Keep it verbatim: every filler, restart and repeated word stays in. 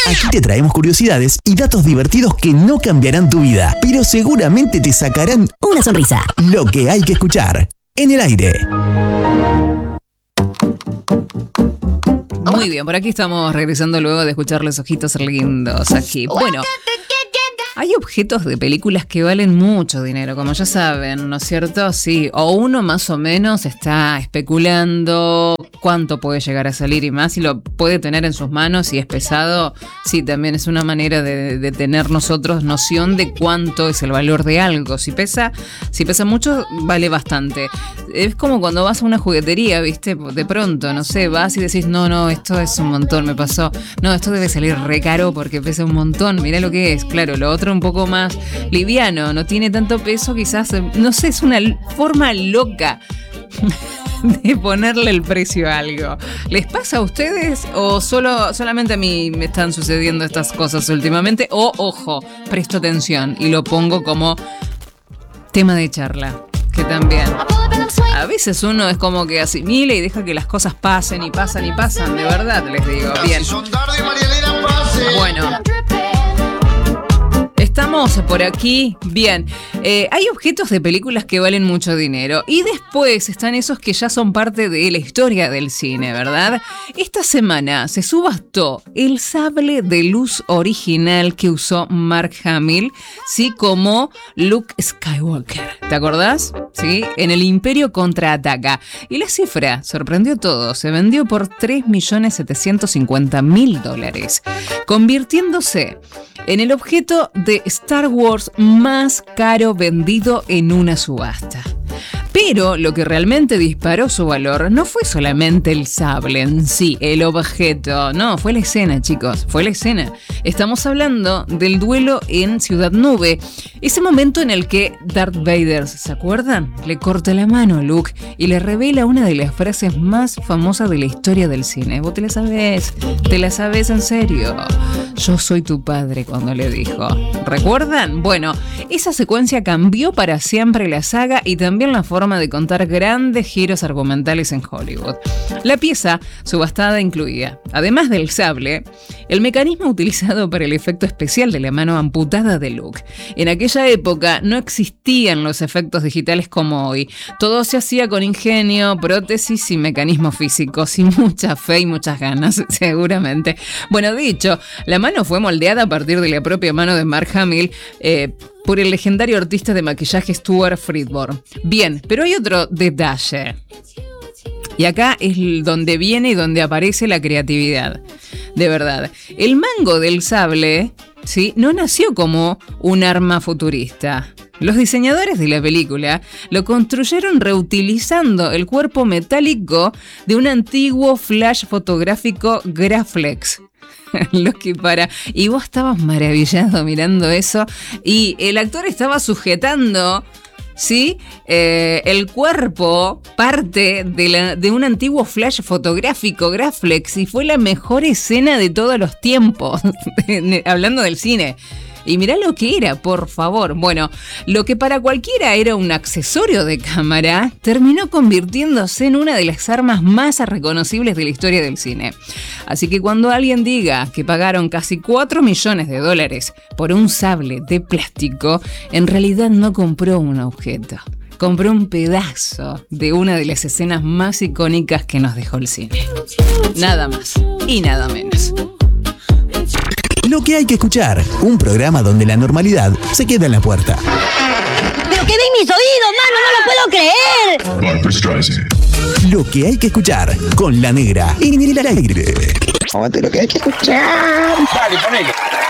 Aquí te traemos curiosidades y datos divertidos que no cambiarán tu vida, pero seguramente te sacarán una sonrisa. Lo que hay que escuchar en el aire. Muy bien, por aquí estamos regresando luego de escuchar los ojitos lindos aquí. Bueno, hay objetos de películas que valen mucho dinero, como ya saben, ¿no es cierto? Sí, o uno más o menos está especulando cuánto puede llegar a salir y más, y lo puede tener en sus manos si es pesado. Sí, también es una manera de, de tener nosotros noción de cuánto es el valor de algo. Si pesa, si pesa mucho, vale bastante. Es como cuando vas a una juguetería, ¿viste? De pronto, no sé, vas y decís, no, no, esto es un montón, me pasó. No, esto debe salir re caro porque pesa un montón, mirá lo que es. Claro, lo otro un poco más liviano, no tiene tanto peso, quizás, no sé, es una forma loca de ponerle el precio a algo. ¿Les pasa a ustedes o solo, solamente a mí me están sucediendo estas cosas últimamente? O, ojo, presto atención y lo pongo como tema de charla, que también a veces uno es como que asimila y deja que las cosas pasen y pasan y pasan, de verdad les digo. Bien. Bueno, estamos por aquí. Bien, eh, hay objetos de películas que valen mucho dinero y después están esos que ya son parte de la historia del cine, ¿verdad? Esta semana se subastó el sable de luz original que usó Mark Hamill, sí, como Luke Skywalker. ¿Te acordás? Sí, en el Imperio Contraataca. Y la cifra sorprendió a todos. Se vendió por tres millones setecientos cincuenta mil dólares, convirtiéndose en el objeto de Star Wars más caro vendido en una subasta. Pero lo que realmente disparó su valor no fue solamente el sable en sí, el objeto. No, fue la escena, chicos, fue la escena. Estamos hablando del duelo en Ciudad Nube. Ese momento en el que Darth Vader, ¿se acuerdan? Le corta la mano a Luke y le revela una de las frases más famosas de la historia del cine. ¿Vos te la sabés? ¿Te la sabés en serio? Yo soy tu padre, cuando le dijo. ¿Recuerdan? Bueno, esa secuencia cambió para siempre la saga y también la forma de contar grandes giros argumentales en Hollywood. La pieza subastada incluía, además del sable, el mecanismo utilizado para el efecto especial de la mano amputada de Luke. En aquella época no existían los efectos digitales como hoy. Todo se hacía con ingenio, prótesis y mecanismos físicos y mucha fe y muchas ganas, seguramente. Bueno, de hecho, la mano fue moldeada a partir de la propia mano de Mark Hamill, eh, por el legendario artista de maquillaje Stuart Freeborn. Bien, pero hay otro detalle. Y acá es donde viene y donde aparece la creatividad. De verdad. El mango del sable, ¿sí?, no nació como un arma futurista. Los diseñadores de la película lo construyeron reutilizando el cuerpo metálico de un antiguo flash fotográfico Graflex. Lo que para... Y vos estabas maravillado mirando eso y el actor estaba sujetando, ¿sí?, eh, el cuerpo, parte de, la, de un antiguo flash fotográfico Graflex, y fue la mejor escena de todos los tiempos, hablando del cine. Y mirá lo que era, por favor. Bueno, lo que para cualquiera era un accesorio de cámara, terminó convirtiéndose en una de las armas más reconocibles de la historia del cine. Así que cuando alguien diga que pagaron casi cuatro millones de dólares por un sable de plástico, en realidad no compró un objeto. Compró un pedazo de una de las escenas más icónicas que nos dejó el cine. Nada más y nada menos. Lo que hay que escuchar, un programa donde la normalidad se queda en la puerta. ¡Pero qué ven mis oídos, mano! ¡No lo puedo creer! Lo que hay que escuchar, con La Negra en el aire. Aguante lo que hay que escuchar. Dale, ponele.